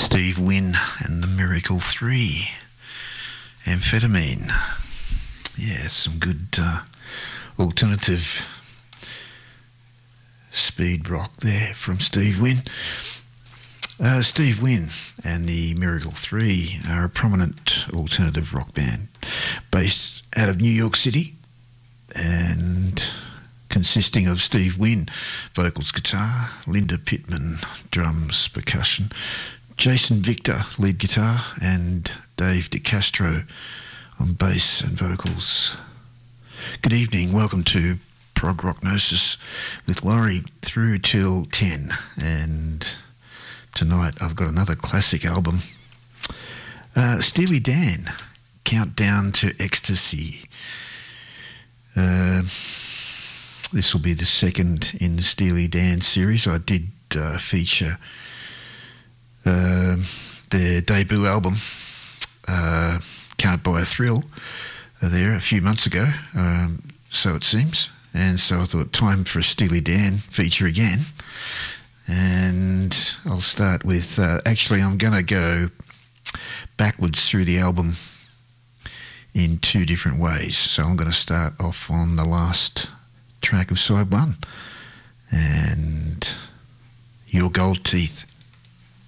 Steve Wynn and the Miracle 3, Amphetamine. Yeah, some good alternative speed rock there from Steve Wynn. Steve Wynn and the Miracle 3 are a prominent alternative rock band based out of New York City and consisting of Steve Wynn, vocals, guitar, Linda Pittman, drums, percussion, Jason Victor, lead guitar, and Dave DeCastro on bass and vocals. Good evening, welcome to Prog Rock Gnosis with Laurie through till 10, and tonight I've got another classic album, Steely Dan, Countdown to Ecstasy. This will be the second in the Steely Dan series. I did feature their debut album, Can't Buy a Thrill, there a few months ago, so it seems. And so I thought, time for a Steely Dan feature again. And I'll start with, actually I'm going to go backwards through the album in two different ways. So I'm going to start off on the last track of side one, and Your Gold Teeth.